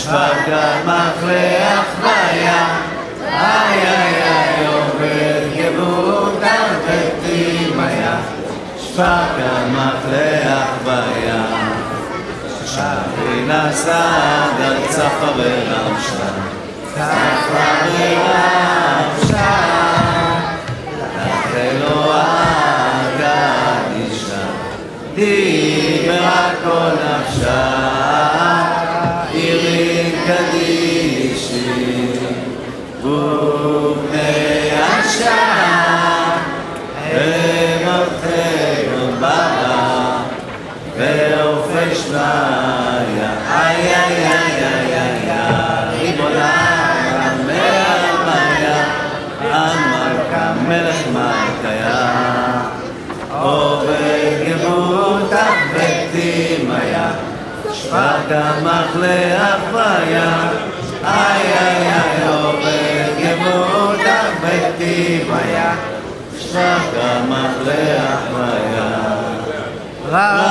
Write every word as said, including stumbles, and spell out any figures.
שפקה מחלח בים, איי איי איי עובד גבות ארבטים היה, שפקה מחלח בים, שבי נסד על צפרי רמשה, צפרי רמשה, תחלו אגד אישה, דיברה כל נפשה, עירי קדישי, ובני השעה, ומלכנו בבא, ואופי שמיה, איי איי איי איי איי איי, ריבונה מלמיה, המלכה מלך מלכיה, עובד גבות ארבטים היה, שפקה מחלח בים, איי איי איי עובד גבות ארבטים היה, שפקה מחלח בים.